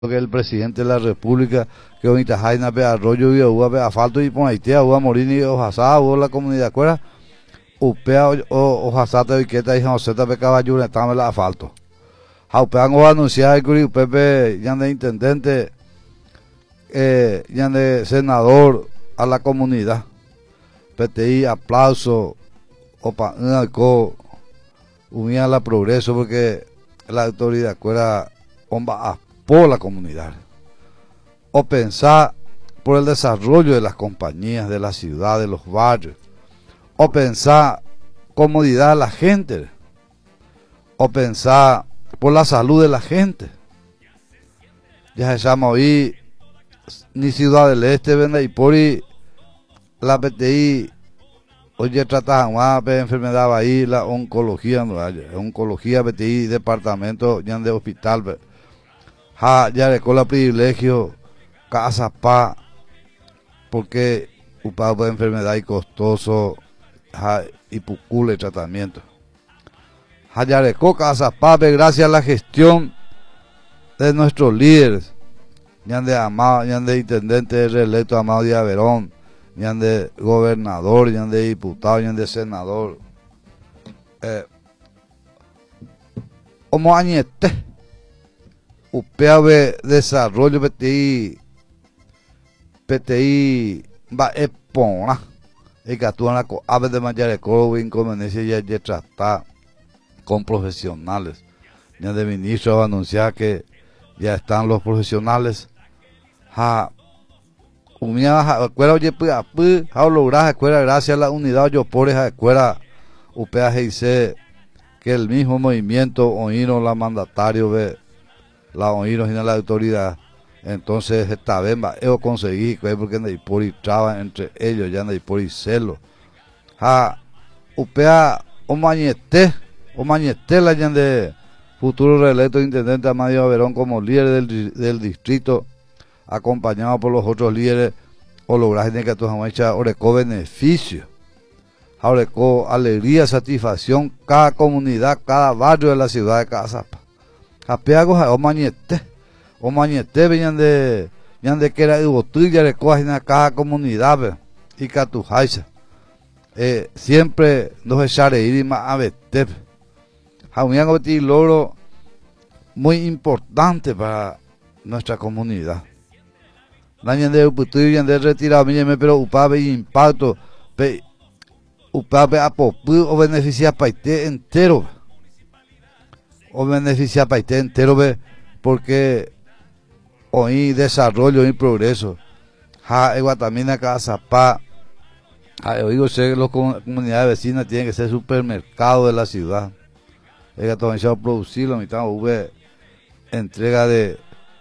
que el presidente de la República que ahorita Jaina pe arroyo y uva pe asfalto y pon aitea uva morini ojasá o la comunidad cuera upea o ojasata y queta y joseta pe caballura estamos el asfalto haupean o anunciar el curi pepe ya de intendente ya de senador a la comunidad PTI aplauso opa co unía la progreso porque la autoridad cuera bomba por la comunidad, o pensar por el desarrollo de las compañías, de la ciudad, de los barrios, o pensar comodidad de la gente, o pensar por la salud de la gente. Ya se llama hoy ni Ciudad del Este, vende y por ahí la PTI, oye tratan más de enfermedad ahí, la oncología, no hay, oncología PTI, departamento ya de hospital, ya le cola privilegio casa pa porque upado de enfermedad y costoso y pucule tratamiento ya le cola casa pa gracias a la gestión de nuestros líderes ya de Amado, ya de intendente reelecto Amado Díaz Verón, ya de gobernador, ya de diputado, ya de senador como añete UPAB desarrollo PTI va epona y que actúan la ave de Mayareco inconveniencia ya tratar con profesionales ya de ministro anunciar que ya están los profesionales escuela oye lograr escuela gracias a la unidad yo por esa escuela UPA dice que el mismo movimiento oído la mandatario ve la oídos y la autoridad, entonces esta vez yo conseguí porque no hay por y traba entre ellos, ya no hay por y celo. Upea o mañete la ya de futuro reelecto intendente Amado Verón como líder del distrito, acompañado por los otros líderes, o lograr que tu hecha oreco beneficio, oreco alegría, satisfacción, cada comunidad, cada barrio de la ciudad de Casapa. Apeago o mañete venían de que era botella de cosas en cada comunidad y catujaisa siempre nos echaré ir más a vete jaumiango ti logro muy importante para nuestra comunidad la de uputuya de retirado pero upabe impacto upabe apopu o beneficia paite entero o beneficia paite entero porque hoy desarrollo y progreso Guatamina casa pa oigo sé las comunidades vecinas tienen que ser supermercado de la ciudad producir la mitad hubo entrega de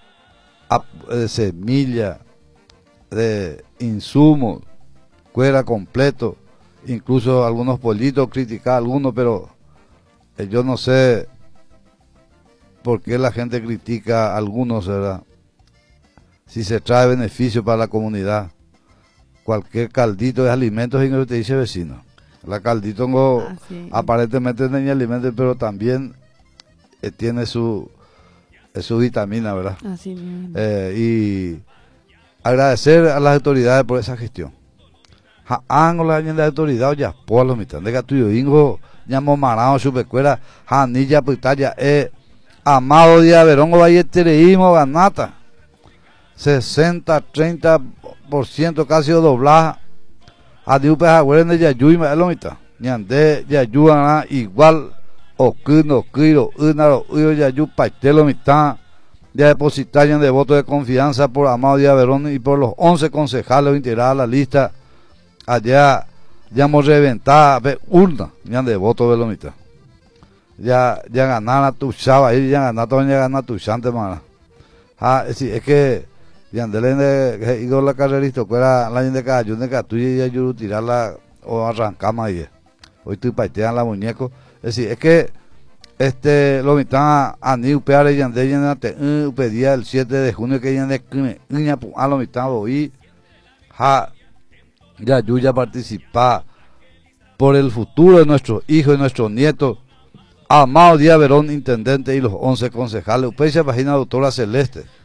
semilla de insumos cuera completo incluso algunos pollitos criticar algunos pero yo no sé por qué la gente critica a algunos, ¿verdad? Si se trae beneficio para la comunidad. Cualquier caldito de alimentos y te dice vecino. La caldito aparentemente no tiene alimentos, pero también tiene su vitamina, ¿verdad? Así mismo. Y agradecer a las autoridades por esa gestión. La autoridad ya por los mitad de Gatuyo Ingo, ya momarao supercuera, janilla pitaya Amado Díaz Verón o valletereísmo ganata 60-30% casi doblaje a diupe agüeren de yayuy me lo mitad ñande yayuana igual o kino kiro unaro uyo yayu paitelo mitad ya depositarían de voto de confianza por Amado Díaz Verón y por los 11 concejales integrados a la lista allá ya hemos reventado urna ñande de voto de lo mitad ya ganara tu chava y ya gana tu chante mana es que ya andele ido la carrerista fuera la gente que ayude que tú y yo tirarla o arrancamos ahí hoy tú paitean la muñeco es que lo mitad a ni upeare ya ande ya pedía el 7 de junio que ya de a lo mitad hoy ya participa por el futuro de nuestros hijos y nuestros nietos Amado Díaz Verón, intendente, y los 11 concejales. Usted se imagina, doctora Celeste,